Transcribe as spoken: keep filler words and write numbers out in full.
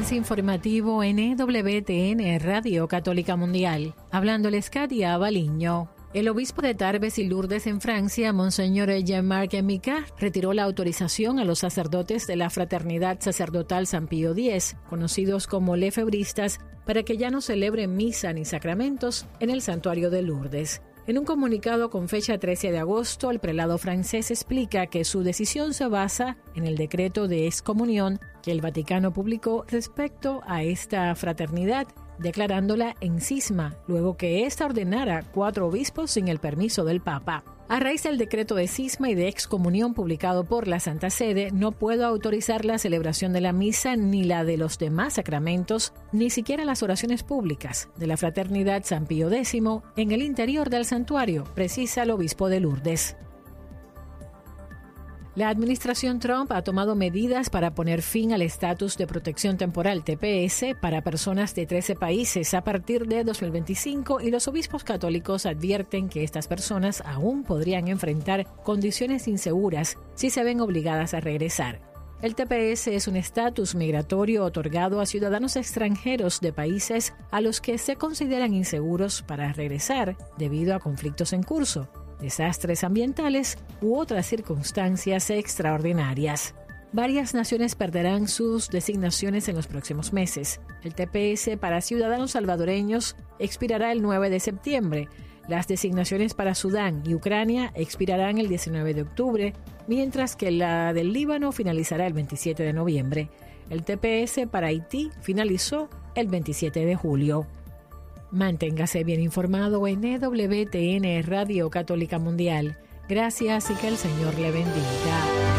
avance informativo en E W T N Radio Católica Mundial. Hablándoles Katia Baliño. El obispo de Tarbes y Lourdes en Francia, Monseñor Jean-Marc Micard, retiró la autorización a los sacerdotes de la Fraternidad Sacerdotal San Pío X, conocidos como lefebristas, para que ya no celebren misa ni sacramentos en el santuario de Lourdes. En un comunicado con fecha trece de agosto, el prelado francés explica que su decisión se basa en el decreto de excomunión que el Vaticano publicó respecto a esta fraternidad, declarándola en cisma, luego que ésta ordenara cuatro obispos sin el permiso del Papa. A raíz del decreto de cisma y de excomunión publicado por la Santa Sede, no puedo autorizar la celebración de la misa ni la de los demás sacramentos, ni siquiera las oraciones públicas de la Fraternidad San Pío X en el interior del santuario, precisa el obispo de Lourdes. La administración Trump ha tomado medidas para poner fin al estatus de protección temporal T P S para personas de trece países a partir de dos mil veinticinco y los obispos católicos advierten que estas personas aún podrían enfrentar condiciones inseguras si se ven obligadas a regresar. El T P S es un estatus migratorio otorgado a ciudadanos extranjeros de países a los que se consideran inseguros para regresar debido a conflictos en curso, desastres ambientales u otras circunstancias extraordinarias. Varias naciones perderán sus designaciones en los próximos meses. El T P S para ciudadanos salvadoreños expirará el nueve de septiembre. Las designaciones para Sudán y Ucrania expirarán el diecinueve de octubre, mientras que la del Líbano finalizará el veintisiete de noviembre. El T P S para Haití finalizó el veintisiete de julio. Manténgase bien informado en E W T N Radio Católica Mundial. Gracias y que el Señor le bendiga.